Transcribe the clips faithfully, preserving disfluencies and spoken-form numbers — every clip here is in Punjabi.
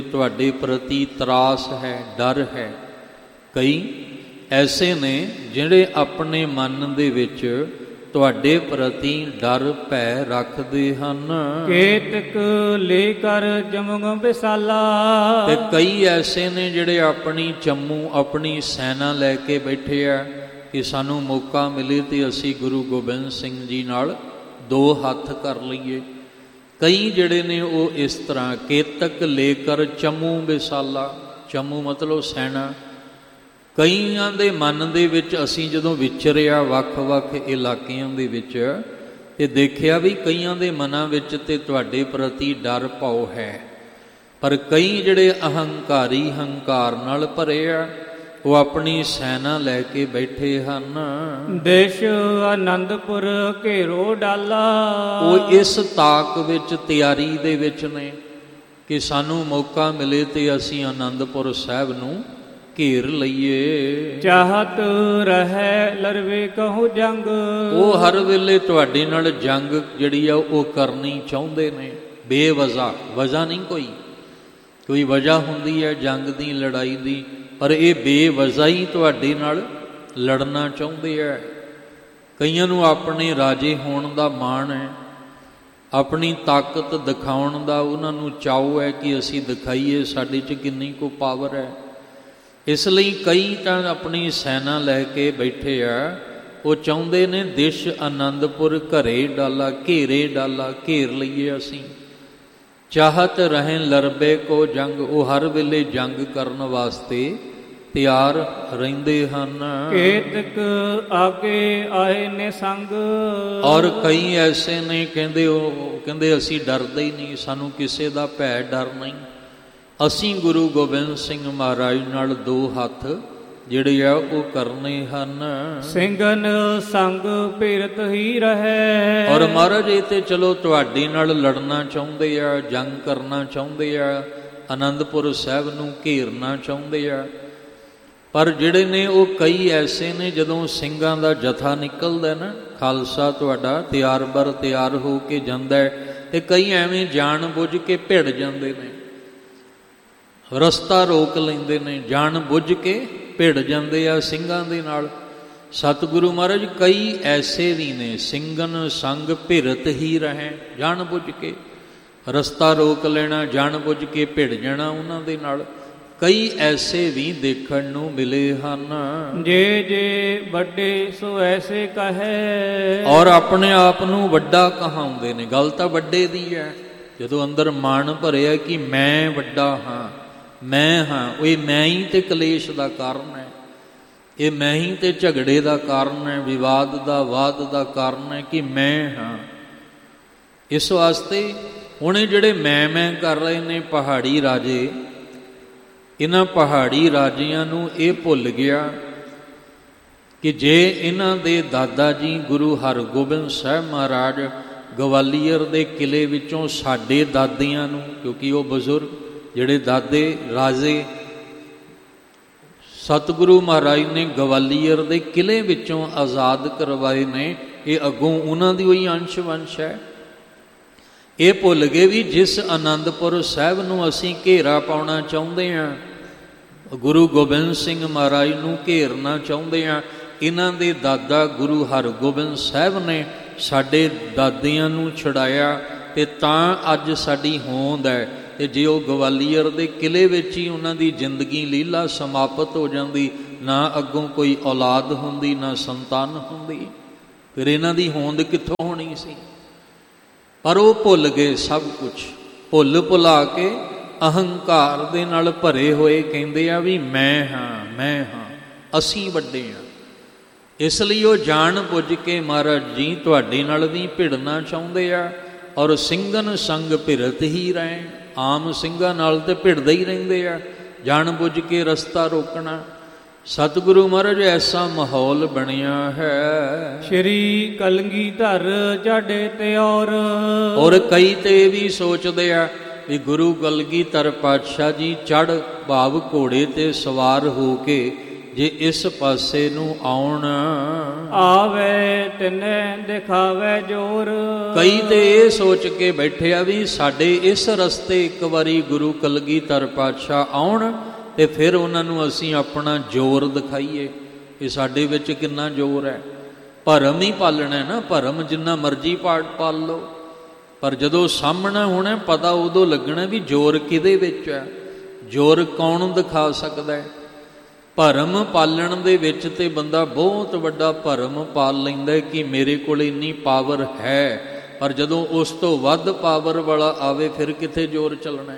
ਤੁਹਾਡੇ ਪ੍ਰਤੀ ਤਰਾਸ ਹੈ, ਡਰ ਹੈ। ਕਈ ਐਸੇ ਨੇ ਜਿਹੜੇ ਆਪਣੇ ਮਨ ਦੇ ਵਿੱਚ ਤੁਹਾਡੇ ਪ੍ਰਤੀ ਡਰ ਭੈ ਰੱਖਦੇ ਹਨ। ਕੇਤਕ ਲੈ ਕਰ ਜਮੁ ਵਿਸਾਲਾ। ਤੇ ਕਈ ਐਸੇ ਨੇ ਜਿਹੜੇ ਆਪਣੀ ਚੰਮੂ, ਆਪਣੀ ਸੈਨਾ ਲੈ ਕੇ ਬੈਠੇ ਆ ਕਿ ਸਾਨੂੰ ਮੌਕਾ ਮਿਲੇ ਤੇ ਅਸੀਂ ਗੁਰੂ ਗੋਬਿੰਦ ਸਿੰਘ ਜੀ ਨਾਲ ਦੋ ਹੱਥ ਕਰ ਲਈਏ। ਕਈ ਜਿਹੜੇ ਨੇ ਉਹ ਇਸ ਤਰ੍ਹਾਂ ਕੇਤਕ ਲੈ ਕਰ ਚੰਮੂ ਵਿਸਾਲਾ, ਚੰਮੂ ਮਤਲਬ ਸੈਨਾ। ਕਈਆਂ ਦੇ ਮਨ ਦੇ ਵਿੱਚ ਅਸੀਂ ਜਦੋਂ ਵਿਚਰਿਆ ਵੱਖ-ਵੱਖ ਇਲਾਕਿਆਂ ਦੇ ਵਿੱਚ ਤੇ ਦੇਖਿਆ ਵੀ ਕਈਆਂ ਦੇ ਮਨਾਂ ਵਿੱਚ ਤੇ ਤੁਹਾਡੇ ਪ੍ਰਤੀ ਡਰ ਭਾਉ ਹੈ, ਪਰ ਕਈ ਜਿਹੜੇ ਅਹੰਕਾਰੀ, ਹੰਕਾਰ ਨਾਲ ਭਰੇ ਆ, ਉਹ ਆਪਣੀ ਸੈਨਾ ਲੈ ਕੇ ਬੈਠੇ ਹਨ। ਦੇਸ਼ ਆਨੰਦਪੁਰ ਘੇਰੋ ਡਾਲਾ। ਉਹ ਇਸ ਤਾਕ ਵਿੱਚ, ਤਿਆਰੀ ਦੇ ਵਿੱਚ ਨੇ ਕਿ ਸਾਨੂੰ ਮੌਕਾ ਮਿਲੇ ਤੇ ਅਸੀਂ ਆਨੰਦਪੁਰ ਸਾਹਿਬ ਨੂੰ ਘੇਰ ਲਈਏ। ਚਾਹਤ ਰਹਿ ਲਰਵੇ ਕਹੋ ਜੰਗ। ਉਹ ਹਰ ਵੇਲੇ ਤੁਹਾਡੇ ਨਾਲ ਜੰਗ ਜਿਹੜੀ ਆ ਉਹ ਕਰਨੀ ਚਾਹੁੰਦੇ ਨੇ, ਬੇਵਜ੍ਹਾ। ਵਜ੍ਹਾ ਨਹੀਂ ਕੋਈ, ਕੋਈ ਵਜ੍ਹਾ ਹੁੰਦੀ ਹੈ ਜੰਗ ਦੀ, ਲੜਾਈ ਦੀ, ਪਰ ਇਹ ਬੇਵਜ੍ਹਾ ਹੀ ਤੁਹਾਡੇ ਨਾਲ ਲੜਨਾ ਚਾਹੁੰਦੇ ਆ। ਕਈਆਂ ਨੂੰ ਆਪਣੇ ਰਾਜੇ ਹੋਣ ਦਾ ਮਾਣ ਹੈ, ਆਪਣੀ ਤਾਕਤ ਦਿਖਾਉਣ ਦਾ ਉਹਨਾਂ ਨੂੰ ਚਾਅ ਹੈ ਕਿ ਅਸੀਂ ਦਿਖਾਈਏ ਸਾਡੇ 'ਚ ਕਿੰਨੀ ਕੁ ਪਾਵਰ ਹੈ। ਇਸ ਲਈ ਕਈ ਤਾਂ ਆਪਣੀ ਸੈਨਾ ਲੈ ਕੇ ਬੈਠੇ ਆ, ਉਹ ਚਾਹੁੰਦੇ ਨੇ ਦੇਸ਼ ਆਨੰਦਪੁਰ ਘਰੇ ਡਾਲਾ, ਘੇਰੇ ਡਾਲਾ, ਘੇਰ ਲਈਏ ਅਸੀਂ। ਚਾਹਤ ਰਹੇ ਲਰਬੇ ਕੋ ਜੰਗ। ਉਹ ਹਰ ਵੇਲੇ ਜੰਗ ਕਰਨ ਵਾਸਤੇ ਤਿਆਰ ਰਹਿੰਦੇ ਹਨ। ਕੇਤਕ ਆਗੇ ਆਏ ਨੇ ਸੰਗ। ਔਰ ਕਈ ਐਸੇ ਨੇ ਕਹਿੰਦੇ, ਉਹ ਕਹਿੰਦੇ ਅਸੀਂ ਡਰਦੇ ਹੀ ਨਹੀਂ, ਸਾਨੂੰ ਕਿਸੇ ਦਾ ਭੈ ਡਰ ਨਹੀਂ। ਅਸੀਂ ਗੁਰੂ ਗੋਬਿੰਦ ਸਿੰਘ ਮਹਾਰਾਜ ਨਾਲ ਦੋ ਹੱਥ ਜਿਹੜੇ ਆ ਉਹ ਕਰਨੇ ਹਨ। ਸਿੰਘਨ ਸੰਗ ਭਿਰਤ ਹੀ ਰਹੇ। ਔਰ ਮਹਾਰਾਜ ਇਹ ਤੇ ਚਲੋ ਤੁਹਾਡੇ ਨਾਲ ਲੜਨਾ ਚਾਹੁੰਦੇ ਆ, ਜੰਗ ਕਰਨਾ ਚਾਹੁੰਦੇ ਆ, ਆਨੰਦਪੁਰ ਸਾਹਿਬ ਨੂੰ ਘੇਰਨਾ ਚਾਹੁੰਦੇ ਆ, ਪਰ ਜਿਹੜੇ ਨੇ ਉਹ ਕਈ ਐਸੇ ਨੇ ਜਦੋਂ ਸਿੰਘਾਂ ਦਾ ਜਥਾ ਨਿਕਲਦਾ ਨਾ, ਖਾਲਸਾ ਤੁਹਾਡਾ ਤਿਆਰ ਬਰ ਤਿਆਰ ਹੋ ਕੇ ਜਾਂਦਾ, ਤੇ ਕਈ ਐਵੇਂ ਜਾਣ ਬੁੱਝ ਕੇ ਭਿੜ ਜਾਂਦੇ ਨੇ, ਰਸਤਾ ਰੋਕ ਲੈਂਦੇ ਨੇ, ਜਾਣ ਬੁੱਝ ਕੇ ਭਿੜ ਜਾਂਦੇ ਆ ਸਿੰਘਾਂ ਦੇ ਨਾਲ। ਸਤਿਗੁਰੂ ਮਹਾਰਾਜ ਕਈ ਐਸੇ ਵੀ ਨੇ, ਸਿੰਘਨ ਸੰਗ ਭਿਰਤ ਹੀ ਰਹੇ, ਜਾਣ ਬੁੱਝ ਕੇ ਰਸਤਾ ਰੋਕ ਲੈਣਾ, ਜਾਣ ਬੁੱਝ ਕੇ ਭਿੜ ਜਾਣਾ ਉਹਨਾਂ ਦੇ ਨਾਲ। ਕਈ ਐਸੇ ਵੀ ਦੇਖਣ ਨੂੰ ਮਿਲੇ ਹਨ। ਜੇ ਜੇ ਵੱਡੇ ਸੋ ਐਸੇ ਕਹੇ। ਔਰ ਆਪਣੇ ਆਪ ਨੂੰ ਵੱਡਾ ਕਹਾਉਂਦੇ ਨੇ। ਗੱਲ ਤਾਂ ਵੱਡੇ ਦੀ ਹੈ, ਜਦੋਂ ਅੰਦਰ ਮਾਣ ਭਰਿਆ ਕਿ ਮੈਂ ਵੱਡਾ ਹਾਂ, ਮੈਂ ਹਾਂ। ਉਹ ਇਹ ਮੈਂ ਹੀ ਤੇ ਕਲੇਸ਼ ਦਾ ਕਾਰਨ ਹੈ, ਇਹ ਮੈਂ ਹੀ ਤੇ ਝਗੜੇ ਦਾ ਕਾਰਨ ਹੈ, ਵਿਵਾਦ ਦਾ, ਵਾਦ ਦਾ ਕਾਰਨ ਹੈ ਕਿ ਮੈਂ ਹਾਂ। ਇਸ ਵਾਸਤੇ ਹੁਣ ਇਹ ਜਿਹੜੇ ਮੈਂ ਮੈਂ ਕਰ ਰਹੇ ਨੇ ਪਹਾੜੀ ਰਾਜੇ, ਇਹਨਾਂ ਪਹਾੜੀ ਰਾਜਿਆਂ ਨੂੰ ਇਹ ਭੁੱਲ ਗਿਆ ਕਿ ਜੇ ਇਹਨਾਂ ਦੇ ਦਾਦਾ ਜੀ ਗੁਰੂ ਹਰਗੋਬਿੰਦ ਸਾਹਿਬ ਮਹਾਰਾਜ ਗਵਾਲੀਅਰ ਦੇ ਕਿਲੇ ਵਿੱਚੋਂ ਸਾਡੇ ਦਾਦਿਆਂ ਨੂੰ, ਕਿਉਂਕਿ ਉਹ ਬਜ਼ੁਰਗ ਜਿਹੜੇ ਦਾਦੇ ਰਾਜੇ ਸਤਿਗੁਰੂ ਮਹਾਰਾਜ ਨੇ ਗਵਾਲੀਅਰ ਦੇ ਕਿਲੇ ਵਿੱਚੋਂ ਆਜ਼ਾਦ ਕਰਵਾਏ ਨੇ, ਇਹ ਅੱਗੋਂ ਉਹਨਾਂ ਦੀ ਉਹੀ ਅੰਸ਼ ਵੰਸ਼ ਹੈ। ਇਹ ਭੁੱਲ ਗਏ ਵੀ ਜਿਸ ਆਨੰਦਪੁਰ ਸਾਹਿਬ ਨੂੰ ਅਸੀਂ ਘੇਰਾ ਪਾਉਣਾ ਚਾਹੁੰਦੇ ਹਾਂ, ਗੁਰੂ ਗੋਬਿੰਦ ਸਿੰਘ ਮਹਾਰਾਜ ਨੂੰ ਘੇਰਨਾ ਚਾਹੁੰਦੇ ਹਾਂ, ਇਹਨਾਂ ਦੇ ਦਾਦਾ ਗੁਰੂ ਹਰਗੋਬਿੰਦ ਸਾਹਿਬ ਨੇ ਸਾਡੇ ਦਾਦਿਆਂ ਨੂੰ ਛੁਡਾਇਆ, ਤੇ ਤਾਂ ਅੱਜ ਸਾਡੀ ਹੋਂਦ ਹੈ। ਤੇ ਜੇ ਉਹ ਗਵਾਲੀਅਰ ਦੇ ਕਿਲੇ ਵਿੱਚ ਹੀ ਉਹਨਾਂ ਦੀ ਜ਼ਿੰਦਗੀ ਲੀਲਾ ਸਮਾਪਤ ਹੋ ਜਾਂਦੀ, ਨਾ ਅੱਗੋਂ ਕੋਈ ਔਲਾਦ ਹੁੰਦੀ, ਨਾ ਸੰਤਾਨ ਹੁੰਦੀ, ਫਿਰ ਇਹਨਾਂ ਦੀ ਹੋਂਦ ਕਿੱਥੋਂ ਹੋਣੀ ਸੀ। ਪਰ ਉਹ ਭੁੱਲ ਗਏ ਸਭ ਕੁਛ, ਭੁੱਲ ਭੁਲਾ ਕੇ ਅਹੰਕਾਰ ਦੇ ਨਾਲ ਭਰੇ ਹੋਏ ਕਹਿੰਦੇ ਆ ਵੀ ਮੈਂ ਹਾਂ, ਮੈਂ ਹਾਂ, ਅਸੀਂ ਵੱਡੇ ਹਾਂ। ਇਸ ਲਈ ਉਹ ਜਾਣ ਬੁੱਝ ਕੇ ਮਹਾਰਾਜ ਜੀ ਤੁਹਾਡੇ ਨਾਲ ਵੀ ਭਿੜਨਾ ਚਾਹੁੰਦੇ ਆ, ਔਰ ਸਿੰਘਨ ਸੰਗ ਭਿਰਤ ਹੀ ਰਹੇ। ਆਮ ਸਿੰਘਾਂ ਨਾਲ ਤੇ ਭਿੜਦੇ ਹੀ ਰਹਿੰਦੇ ਆ, ਜਾਣ ਬੁੱਝ ਕੇ ਰਸਤਾ ਰੋਕਣਾ। ਸਤਿਗੁਰੂ ਮਹਾਰਾਜ ਐਸਾ ਮਾਹੌਲ ਬਣਿਆ ਹੈ। ਸ਼੍ਰੀ ਕਲਗੀਧਰ ਜਾਡੇ ਤੇ ਔਰ ਔਰ ਕਈ ਤੇ ਵੀ ਸੋਚਦੇ ਆ ਵੀ ਗੁਰੂ ਕਲਗੀਧਰ ਪਾਤਸ਼ਾਹ ਜੀ ਚੜ੍ਹ ਭਾਵ ਘੋੜੇ ਤੇ ਸਵਾਰ ਹੋ ਕੇ ਜੇ ਇਸ ਪਾਸੇ ਨੂੰ ਆਉਣ। ਆਵੇ ਤਿਨੇ ਦਿਖਾਵੇ ਜੋਰ। ਕਈ ਤੇ ਇਹ ਸੋਚ ਕੇ ਬੈਠੇ ਆ ਵੀ ਸਾਡੇ ਇਸ ਰਸਤੇ ਇੱਕ ਵਾਰੀ ਗੁਰੂ ਕਲਗੀਧਰ ਪਾਤਸ਼ਾਹ ਆਉਣ ਤੇ ਫਿਰ ਉਹਨਾਂ ਨੂੰ ਅਸੀਂ ਆਪਣਾ ਜ਼ੋਰ ਦਿਖਾਈਏ ਕਿ ਸਾਡੇ ਵਿੱਚ ਕਿੰਨਾ ਜ਼ੋਰ ਹੈ। ਭਰਮ ਹੀ ਪਾਲਣਾ ਨਾ, ਭਰਮ ਜਿੰਨਾ ਮਰਜ਼ੀ ਪਾਟ ਪਾਲ ਲਓ, ਪਰ ਜਦੋਂ ਸਾਹਮਣਾ ਹੋਣਾ ਪਤਾ ਉਦੋਂ ਲੱਗਣਾ ਵੀ ਜ਼ੋਰ ਕਿਹਦੇ ਵਿੱਚ ਹੈ, ਜ਼ੋਰ ਕੌਣ ਦਿਖਾ ਸਕਦਾ ਹੈ। ਭਰਮ ਪਾਲਣ ਦੇ ਵਿੱਚ ਤੇ ਬੰਦਾ ਬਹੁਤ ਵੱਡਾ ਭਰਮ ਪਾਲ ਲੈਂਦਾ ਕਿ ਮੇਰੇ ਕੋਲ ਇੰਨੀ ਪਾਵਰ ਹੈ, ਪਰ ਜਦੋਂ ਉਸ ਤੋਂ ਵੱਧ ਪਾਵਰ ਵਾਲਾ ਆਵੇ ਫਿਰ ਕਿੱਥੇ ਜ਼ੋਰ ਚੱਲਣਾ ਹੈ।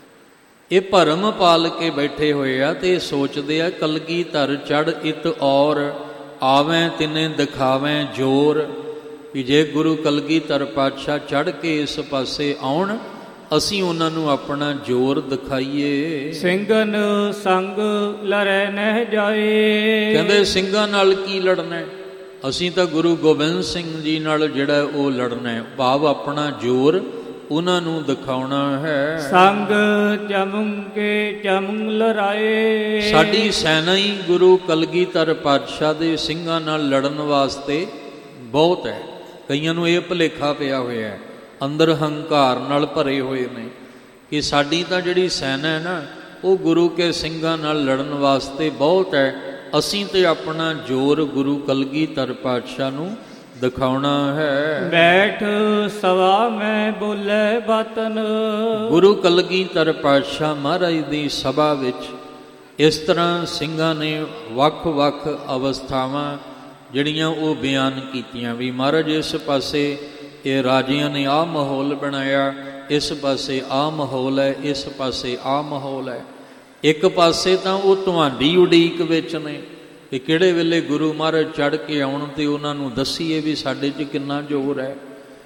ਇਹ ਭਰਮ ਪਾਲ ਕੇ ਬੈਠੇ ਹੋਏ ਆ ਤੇ ਸੋਚਦੇ ਆ ਕਲਗੀਧਰ ਚੜ੍ਹ ਇਤ ਔਰ ਆਵੇਂ ਤਿਨੇ ਦਿਖਾਵੇਂ ਜ਼ੋਰ, ਵੀ ਜੇ ਗੁਰੂ ਕਲਗੀਧਰ ਪਾਤਸ਼ਾਹ ਚੜ੍ਹ ਕੇ ਇਸ ਪਾਸੇ ਆਉਣ ਅਸੀਂ ਉਹਨਾਂ ਨੂੰ ਆਪਣਾ ਜ਼ੋਰ ਦਿਖਾਈਏ। ਸਿੰਘਨ ਸੰਗ ਲੜੈ ਨਹਿ ਜਾਏ। ਕਹਿੰਦੇ ਸਿੰਘਾਂ ਨਾਲ ਕੀ ਲੜਨਾ, ਅਸੀਂ ਤਾਂ ਗੁਰੂ ਗੋਬਿੰਦ ਸਿੰਘ ਜੀ ਨਾਲ ਜਿਹੜਾ ਉਹ ਲੜਨਾ, ਭਾਵ ਆਪਣਾ ਜ਼ੋਰ ਉਹਨਾਂ ਨੂੰ ਦਿਖਾਉਣਾ ਹੈ। ਸੰਗ ਚਮੁੰ ਕੇ ਚਮੁੰ ਲੜਾਏ। ਸਾਡੀ ਸੈਨਾ ਹੀ ਗੁਰੂ ਕਲਗੀਧਰ ਪਾਤਸ਼ਾਹ ਦੇ ਸਿੰਘਾਂ ਨਾਲ ਲੜਨ ਵਾਸਤੇ ਬਹੁਤ ਹੈ। ਕਈਆਂ ਨੂੰ ਇਹ ਭੁਲੇਖਾ ਪਿਆ ਹੋਇਆ ਹੈ, ਅੰਦਰ ਹੰਕਾਰ ਨਾਲ ਭਰੇ ਹੋਏ ਨੇ ਕਿ ਸਾਡੀ ਤਾਂ ਜਿਹੜੀ ਸੈਨਾ ਹੈ ਨਾ ਉਹ ਗੁਰੂ ਕੇ ਸਿੰਘਾਂ ਨਾਲ ਲੜਨ ਵਾਸਤੇ ਬਹੁਤ ਹੈ, ਅਸੀਂ ਤੇ ਆਪਣਾ ਜ਼ੋਰ ਗੁਰੂ ਕਲਗੀਧਰ ਪਾਤਸ਼ਾਹ ਨੂੰ ਦਿਖਾਉਣਾ ਹੈ। ਬੈਠ ਸਵਾ ਮੈਂ ਬੋਲੇ ਬਤਨ। ਗੁਰੂ ਕਲਗੀਧਰ ਪਾਤਸ਼ਾਹ ਮਹਾਰਾਜ ਦੀ ਸਭਾ ਵਿੱਚ ਇਸ ਤਰ੍ਹਾਂ ਸਿੰਘਾਂ ਨੇ ਵੱਖ ਵੱਖ ਅਵਸਥਾਵਾਂ ਜਿਹੜੀਆਂ ਉਹ ਬਿਆਨ ਕੀਤੀਆਂ ਵੀ ਮਹਾਰਾਜ ਇਸ ਪਾਸੇ ਇਹ ਰਾਜਿਆਂ ਨੇ ਆਹ ਮਾਹੌਲ ਬਣਾਇਆ, ਇਸ ਪਾਸੇ ਆਹ ਮਾਹੌਲ ਹੈ, ਇਸ ਪਾਸੇ ਆਹ ਮਾਹੌਲ ਹੈ। ਇੱਕ ਪਾਸੇ ਤਾਂ ਉਹ ਤੁਹਾਡੀ ਉਡੀਕ ਵਿੱਚ ਨੇ ਕਿ ਕਿਹੜੇ ਵੇਲੇ ਗੁਰੂ ਮਹਾਰਾਜ ਚੜ੍ਹ ਕੇ ਆਉਣ ਤੇ ਉਹਨਾਂ ਨੂੰ ਦੱਸੀਏ ਵੀ ਸਾਡੇ 'ਚ ਕਿੰਨਾ ਜ਼ੋਰ ਹੈ।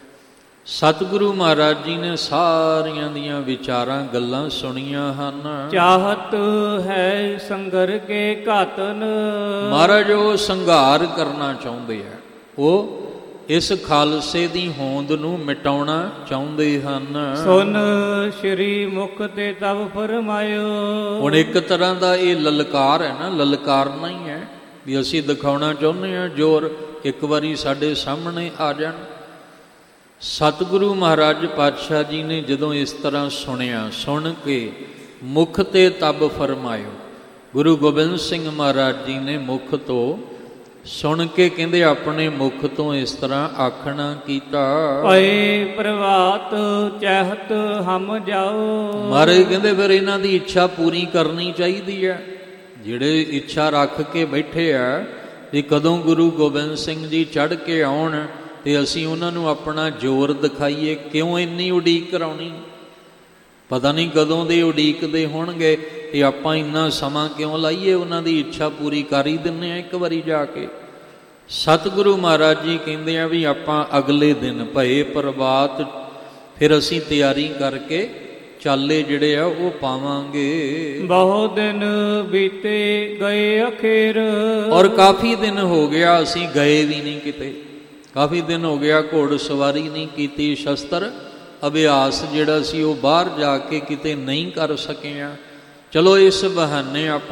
ਸਤਿਗੁਰੂ ਮਹਾਰਾਜ ਜੀ ਨੇ ਸਾਰੀਆਂ ਦੀਆਂ ਵਿਚਾਰਾਂ ਗੱਲਾਂ ਸੁਣੀਆਂ ਹਨ। ਚਾਹਤ ਹੈ ਸੰਗਰ ਕੇ ਘਾਤਨ। ਮਹਾਰਾਜ ਉਹ ਸੰਘਾਰ ਕਰਨਾ ਚਾਹੁੰਦੇ ਆ, ਉਹ ਇਸ ਖਾਲਸੇ ਦੀ ਹੋਂਦ ਨੂੰ ਮਿਟਾਉਣਾ ਚਾਹੁੰਦੇ ਹਨ। ਸੁਨ ਸ਼੍ਰੀ ਮੁਖ ਤੇ ਤਬ ਫਰਮਾਇਓ। ਹੁਣ ਇੱਕ ਤਰ੍ਹਾਂ ਦਾ ਇਹ ਲਲਕਾਰ ਹੈ ਨਾ, ਲਲਕਾਰਨਾ ਹੀ ਹੈ ਵੀ ਅਸੀਂ ਦਿਖਾਉਣਾ ਚਾਹੁੰਦੇ ਹਾਂ ਜ਼ੋਰ, ਇੱਕ ਵਾਰੀ ਸਾਡੇ ਸਾਹਮਣੇ ਆ ਜਾਣ। ਸਤਿਗੁਰੂ ਮਹਾਰਾਜ ਪਾਤਸ਼ਾਹ ਜੀ ਨੇ ਜਦੋਂ ਇਸ ਤਰ੍ਹਾਂ ਸੁਣਿਆ, ਸੁਣ ਕੇ ਮੁਖ ਤੇ ਤਬ ਫਰਮਾਇਓ, ਗੁਰੂ ਗੋਬਿੰਦ ਸਿੰਘ ਮਹਾਰਾਜ ਜੀ ਨੇ ਮੁਖ ਤੋਂ ਸੁਣ ਕੇ ਕਹਿੰਦੇ ਆਪਣੇ ਮੁਖ ਤੋਂ ਇਸ ਤਰ੍ਹਾਂ ਆਖਣਾ ਕੀਤਾ। ਭਏ ਪ੍ਰਭਾਤ ਚਾਹਤ ਹਮ ਜਾਓ। ਮਹਾਰਾਜ ਕਹਿੰਦੇ ਫਿਰ ਇਹਨਾਂ ਦੀ ਇੱਛਾ ਪੂਰੀ ਕਰਨੀ ਚਾਹੀਦੀ ਹੈ। ਜਿਹੜੇ ਇੱਛਾ ਰੱਖ ਕੇ ਬੈਠੇ ਆ ਵੀ ਕਦੋਂ ਗੁਰੂ ਗੋਬਿੰਦ ਸਿੰਘ ਜੀ ਚੜ੍ਹ ਕੇ ਆਉਣ ਤੇ ਅਸੀਂ ਉਹਨਾਂ ਨੂੰ ਆਪਣਾ ਜ਼ੋਰ ਦਿਖਾਈਏ, ਕਿਉਂ ਇੰਨੀ ਉਡੀਕ ਕਰਾਉਣੀ, ਪਤਾ ਨਹੀਂ ਕਦੋਂ ਦੇ ਉਡੀਕਦੇ ਹੋਣਗੇ ਤੇ ਆਪਾਂ ਇੰਨਾ ਸਮਾਂ ਕਿਉਂ ਲਾਈਏ, ਉਹਨਾਂ ਦੀ ਇੱਛਾ ਪੂਰੀ ਕਰ ਹੀ ਦਿੰਦੇ ਆ ਇੱਕ ਵਾਰੀ ਜਾ ਕੇ। ਸਤਿਗੁਰੂ ਮਹਾਰਾਜ ਜੀ ਕਹਿੰਦੇ ਆ ਵੀ ਆਪਾਂ ਅਗਲੇ ਦਿਨ ਭਏ ਪ੍ਰਭਾਤ ਫਿਰ ਅਸੀਂ ਤਿਆਰੀ ਕਰਕੇ ਚਾਲੇ ਜਿਹੜੇ ਆ ਉਹ ਪਾਵਾਂਗੇ। ਬਹੁਤ ਦਿਨ ਬੀਤੇ ਗਏ ਅਖੀਰ। ਔਰ ਕਾਫੀ ਦਿਨ ਹੋ ਗਿਆ ਅਸੀਂ ਗਏ ਵੀ ਨਹੀਂ ਕਿਤੇ, ਕਾਫੀ ਦਿਨ ਹੋ ਗਿਆ ਘੋੜ ਸਵਾਰੀ ਨਹੀਂ ਕੀਤੀ, ਸ਼ਸਤਰ ਅਭਿਆਸ ਜਿਹੜਾ ਸੀ ਉਹ ਬਾਹਰ ਜਾ ਕੇ ਕਿਤੇ ਨਹੀਂ ਕਰ ਸਕੇ ਆ। ਚਲੋ ਇਸ ਬਹਾਨੇ ਆਪਾਂ